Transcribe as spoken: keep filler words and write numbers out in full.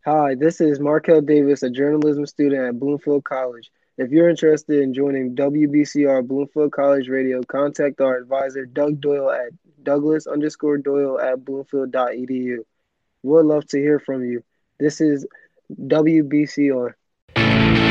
Hi, this is Markel Davis, a journalism student at Bloomfield College. If you're interested in joining W B C R Bloomfield College Radio, contact our advisor Doug Doyle at Douglas underscore Doyle at bloomfield dot edu. We'd love to hear from you. This is W B C R.